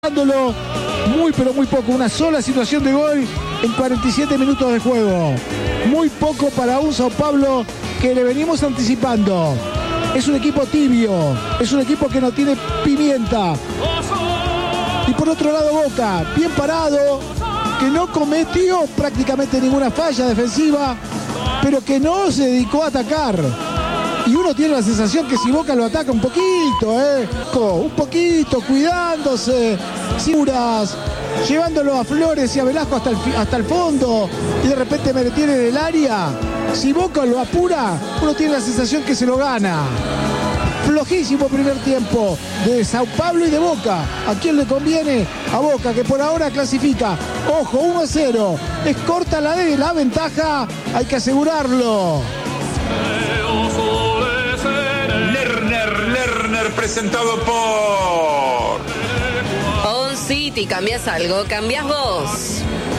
dándolo muy pero muy poco, una sola situación de gol en 47 minutos de juego, muy poco para un Sao Paulo que le venimos anticipando. Es un equipo tibio, es un equipo que no tiene pimienta. Y por otro lado Boca, bien parado, que no cometió prácticamente ninguna falla defensiva, pero que no se dedicó a atacar. Y uno tiene la sensación que si Boca lo ataca un poquito, cuidándose, seguras, llevándolo a Flores y a Velasco hasta el fondo, y de repente me detiene del área. Si Boca lo apura, uno tiene la sensación que se lo gana. Flojísimo primer tiempo de Sao Paulo y de Boca. ¿A quién le conviene? A Boca, que por ahora clasifica. Ojo, 1-0. Es corta la ventaja, hay que asegurarlo. Lerner, presentado por On City. ¿Cambias algo? ¿Cambias vos?